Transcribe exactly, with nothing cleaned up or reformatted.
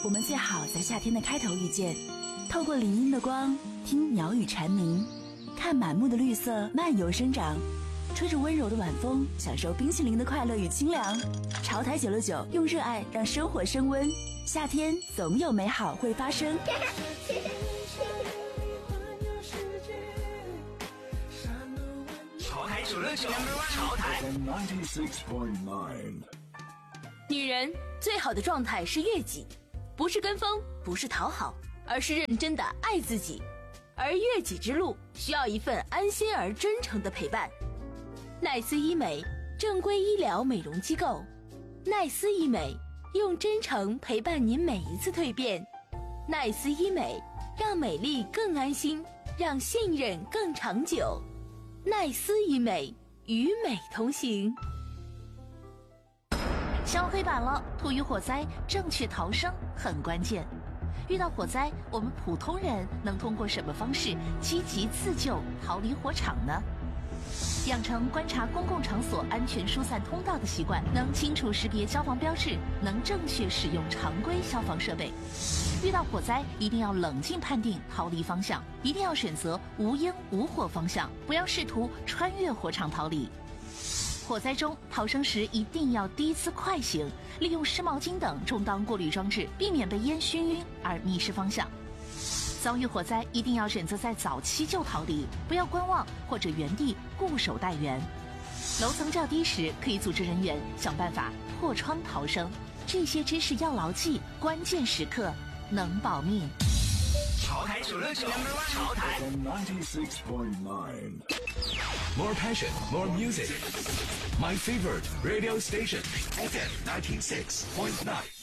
我们最好在夏天的开头遇见，透过林荫的光，听鸟语蝉鸣，看满目的绿色漫游生长，吹着温柔的晚风，享受冰淇淋的快乐与清凉。潮台九六九，用热爱让生活升温，夏天总有美好会发生。 潮台九六九，潮台女人最好的状态是悦己，不是跟风，不是讨好，而是认真的爱自己。而悦己之路需要一份安心而真诚的陪伴。奈斯医美，正规医疗美容机构。奈斯医美，用真诚陪伴您每一次蜕变。奈斯医美，让美丽更安心，让信任更长久。奈斯医美，与美同行。 消黑板了，突遇火灾，正确逃生很关键。遇到火灾，我们普通人能通过什么方式积极自救，逃离火场呢？养成观察公共场所安全疏散通道的习惯，能清楚识别消防标志，能正确使用常规消防设备。遇到火灾，一定要冷静判定逃离方向，一定要选择无烟无火方向，不要试图穿越火场逃离。火灾中逃生时一定要低姿快行，利用湿毛巾等充当过滤装置，避免被烟熏晕而迷失方向。遭遇火灾一定要选择在早期就逃离，不要观望或者原地固守待援。楼层较低时，可以组织人员想办法破窗逃生。这些知识要牢记，关键时刻能保命。 潮台九六九，潮台 ninety-six point nine More passion, more music. My favorite radio station, F M ninety-six point nine.